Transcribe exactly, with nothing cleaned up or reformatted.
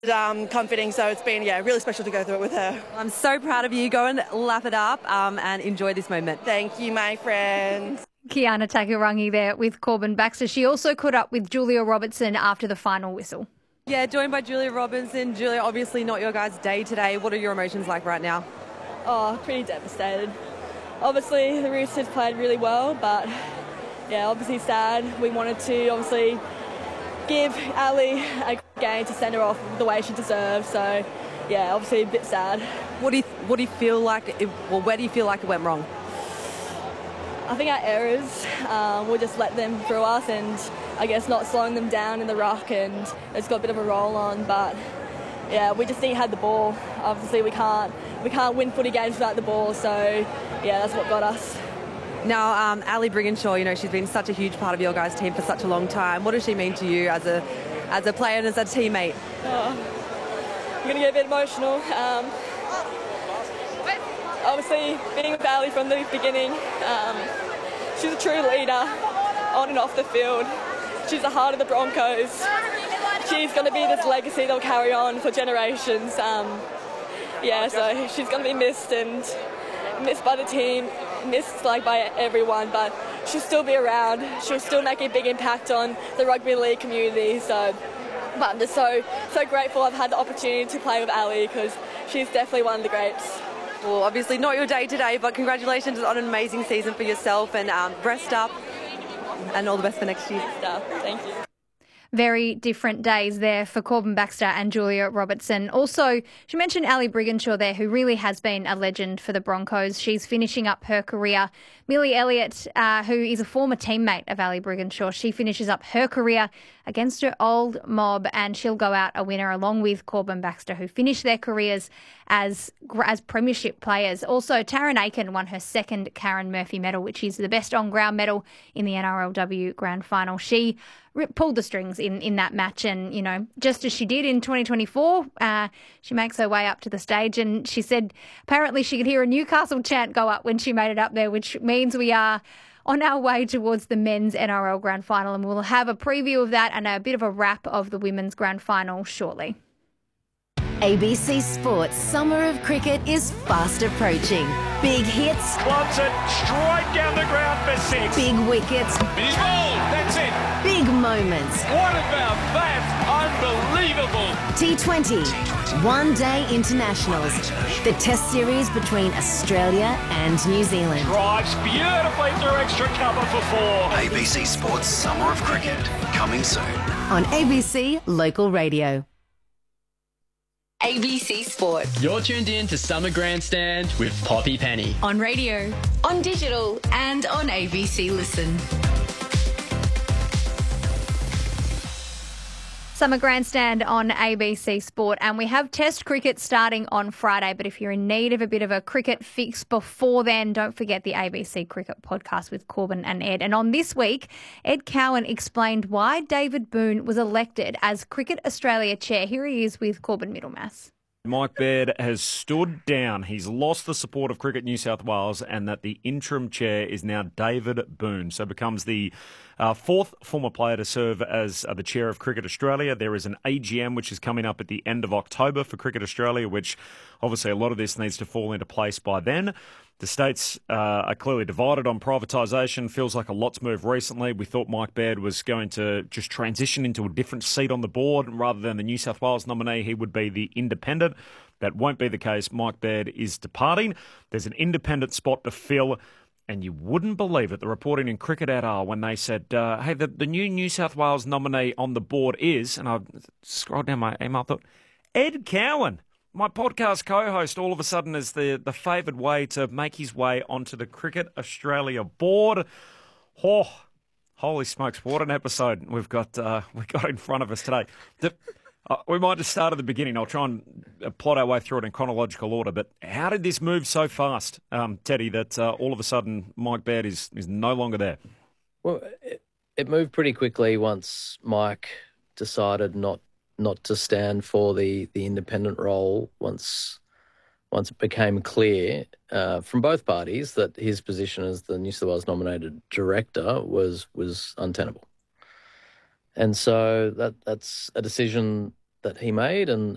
Um, comforting, so it's been, yeah, really special to go through it with her. I'm so proud of you. Go and lap it up um, and enjoy this moment. Thank you, my friend. Kiana Takurangi there with Corbin Baxter. She also caught up with Julia Robertson after the final whistle. Yeah, joined by Julia Robinson. Julia, obviously not your guys' day today. What are your emotions like right now? Oh, pretty devastated. Obviously, the Roosters played really well, but yeah, obviously sad. We wanted to obviously give Ali a game to send her off the way she deserves. So, yeah, obviously a bit sad. What do you What do you feel like? It, well, where do you feel like it went wrong? I think our errors, um, we'll just let them through us, and I guess not slowing them down in the ruck, and it's got a bit of a roll on. But yeah, we just need to have the ball. Obviously, we can't we can't win footy games without the ball. So yeah, that's what got us. Now, um, Ali Brigginshaw, you know, she's been such a huge part of your guys' team for such a long time. What does she mean to you as a as a player and as a teammate? Oh, I'm going to get a bit emotional. Um, obviously, being with Ali from the beginning, um, she's a true leader on and off the field. She's the heart of the Broncos. She's going to be this legacy that'll carry on for generations. Um, yeah, so she's going to be missed and missed by the team, missed like by everyone, but she'll still be around. She'll still make a big impact on the rugby league community. So, but I'm just so so grateful I've had the opportunity to play with Ali, because she's definitely one of the greats. Well, obviously not your day today, but congratulations on an amazing season for yourself, and um, rest up, and all the best for next year. Thank you. Very different days there for Corbin Baxter and Julia Robertson. Also, she mentioned Ali Brigginshaw there, who really has been a legend for the Broncos. She's finishing up her career. Millie Elliott, uh, who is a former teammate of Ali Brigginshaw, she finishes up her career against her old mob, and she'll go out a winner along with Corbin Baxter, who finished their careers as as premiership players. Also, Taryn Aiken won her second Karen Murphy medal, which is the best on-ground medal in the N R L W Grand Final. She pulled the strings in, in that match, and, you know, just as she did in twenty twenty-four, uh, she makes her way up to the stage, and she said apparently she could hear a Newcastle chant go up when she made it up there, which means we are on our way towards the men's N R L Grand Final, and we'll have a preview of that and a bit of a wrap of the women's Grand Final shortly. A B C Sports Summer of Cricket is fast approaching. Big hits. Clubs it straight down the ground for six. Big wickets. He's bowled. That's it. Big moments. What about that? Unbelievable. T twenty. One Day Internationals. The Test series between Australia and New Zealand. Drives beautifully through extra cover for four. A B C Sports Summer of Cricket. Coming soon. On A B C Local Radio. A B C Sport. You're tuned in to Summer Grandstand with Poppy Penny. On radio, on digital, and on A B C Listen. Summer Grandstand on A B C Sport, and we have Test cricket starting on Friday, but if you're in need of a bit of a cricket fix before then, don't forget the A B C Cricket Podcast with Corbin and Ed. And on this week, Ed Cowan explained why David Boon was elected as Cricket Australia Chair. Here he is with Corbin Middlemass. Mike Baird has stood down. He's lost the support of Cricket New South Wales, and that the interim chair is now David Boon. So becomes the uh, fourth former player to serve as uh, the chair of Cricket Australia. There is an A G M which is coming up at the end of October for Cricket Australia, which obviously a lot of this needs to fall into place by then. The states uh, are clearly divided on privatisation. Feels like a lot's moved recently. We thought Mike Baird was going to just transition into a different seat on the board. Rather than the New South Wales nominee, he would be the independent. That won't be the case. Mike Baird is departing. There's an independent spot to fill. And you wouldn't believe it, the reporting in Cricket et al. When they said, uh, hey, the, the new New South Wales nominee on the board is, and I scrolled down my email, thought, Ed Cowan. My podcast co-host all of a sudden is the, the favoured way to make his way onto the Cricket Australia board. Oh, holy smokes, what an episode we've got uh, we've got in front of us today. The, uh, we might just start at the beginning. I'll try and plot our way through it in chronological order. But how did this move so fast, um, Teddy, that uh, all of a sudden Mike Baird is, is no longer there? Well, it, it moved pretty quickly once Mike decided not not to stand for the, the independent role once once it became clear uh, from both parties that his position as the New South Wales nominated director was was untenable. And so that that's a decision that he made, and